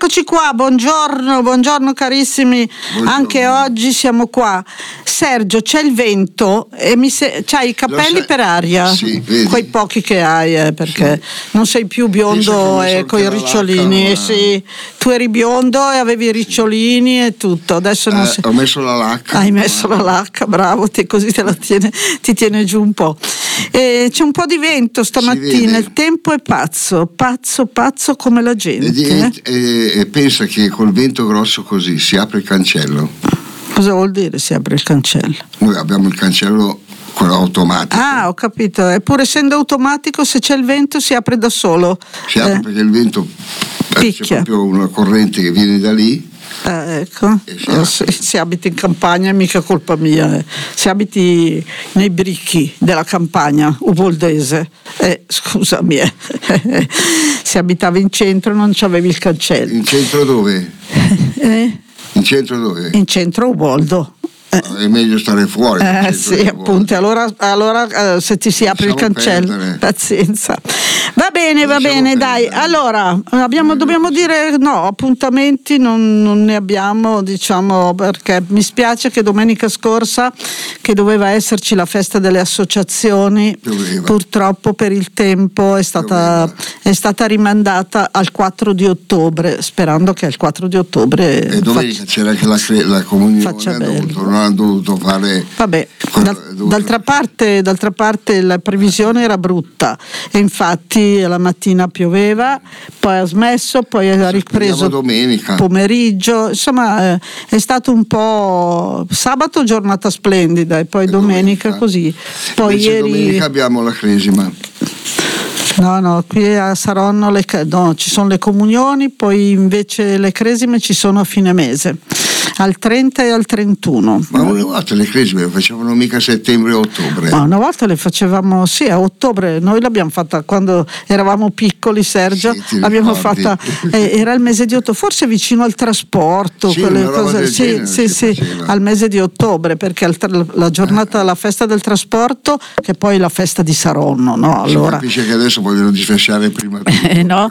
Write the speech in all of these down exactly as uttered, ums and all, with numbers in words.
Eccoci qua, buongiorno, buongiorno carissimi, buongiorno. Anche oggi siamo qua. Sergio, c'è il vento e mi se... c'hai i capelli per aria, sì, vedi. Quei pochi che hai, eh, perché sì. Non sei più biondo e con i ricciolini, lacca, sì. Tu eri biondo e avevi i ricciolini e tutto, adesso non eh, sei... Ho messo la lacca. Hai messo la lacca, bravo, te, così te la tiene, ti tiene giù un po'. E c'è un po' di vento stamattina, il tempo è pazzo, pazzo, pazzo come la gente. E, e, e pensa che col vento grosso così si apre il cancello. Cosa vuol dire si apre il cancello? Noi abbiamo il cancello quello automatico. Ah, ho capito. Eppure essendo automatico, se c'è il vento si apre da solo. Si apre eh. perché il vento picchia. C'è proprio una corrente che viene da lì. Eh, ecco, se, se abiti in campagna è mica colpa mia, eh. Se abiti nei bricchi della campagna uboldese, eh, scusami, eh. Se abitavi in centro non c'avevi il cancello. In centro dove? Eh? In centro dove? In centro Uboldo. È meglio stare fuori. Eh, sì, appunto, allora, allora eh, se ti si apre il cancello, perdere. Pazienza. Va bene, va bene, dai. Allora, abbiamo, dobbiamo dire no, appuntamenti non, non ne abbiamo, diciamo, perché mi spiace che domenica scorsa, che doveva esserci la festa delle associazioni, Pioveva. Purtroppo per il tempo è stata, è stata rimandata al quattro di ottobre, sperando che al quattro di ottobre e domenica faccia, c'era anche la, la comunione, faccia dovuto, non hanno dovuto fare. Vabbè, dal, dovuto... d'altra parte, d'altra parte la previsione era brutta e infatti la mattina pioveva, poi ha smesso, poi ha ripreso domenica pomeriggio, insomma eh, è stato un po' sabato giornata splendida e poi e domenica, domenica così. Poi invece ieri domenica abbiamo la cresima. No, no, qui a Saronno le, no, ci sono le comunioni, poi invece le cresime ci sono a fine mese, al trenta e al trentuno. Ma una volta le cresime le facevano mica a settembre o ottobre? Ma una volta le facevamo, sì, a ottobre, noi l'abbiamo fatta quando eravamo piccoli, Sergio, sì, l'abbiamo fatta, eh, era il mese di ottobre, forse vicino al trasporto, sì, quelle cose, sì, genere, sì, sì, al mese di ottobre, perché al, la giornata, la festa del trasporto, che poi è la festa di Saronno, no? Allora, si capisce che adesso vogliono disfacciare prima eh, no?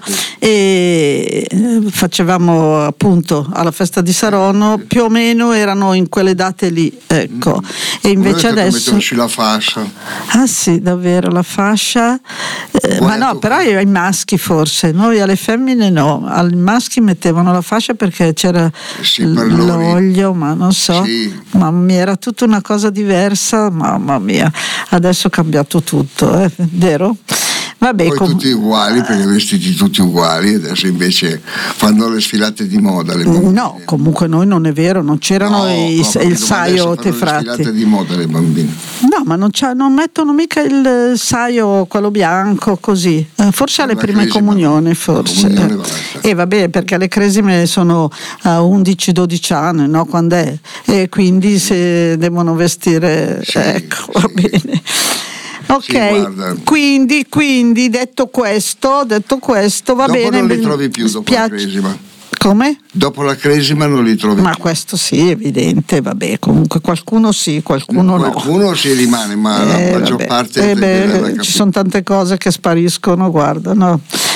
E facevamo appunto alla festa di Saronno, più o meno erano in quelle date lì, ecco. E invece adesso la fascia. Ah sì, davvero la fascia, eh, ma no, però ai maschi forse, noi alle femmine no, ai maschi mettevano la fascia perché c'era sì, l'olio, ma non so, sì. Mamma mia, era tutta una cosa diversa, mamma mia, adesso è cambiato tutto, eh, vero? Vabbè, poi com- tutti uguali, perché vestiti tutti uguali, adesso invece fanno le sfilate di moda le no, comunque noi non è vero, non c'erano no, i, no, il saio tefratti. Le sfilate di moda le bambine. No, ma non, non mettono mica il saio, quello bianco, così. Eh, forse alle prime cresima, comunioni, forse. E eh. eh, vabbè, perché le cresime sono a undici dodici anni, no? Quando è? E quindi se devono vestire, sì, ecco, sì. Va bene. Ok, sì, quindi, quindi detto questo, detto questo va dopo bene. Non li trovi più dopo spiace. La cresima. Come? Dopo la cresima non li trovi ma più. Questo sì, evidente, vabbè, comunque qualcuno sì, qualcuno no. Qualcuno si rimane, ma eh, la maggior vabbè. parte eh, beh, della ci sono tante cose che spariscono, guarda, no?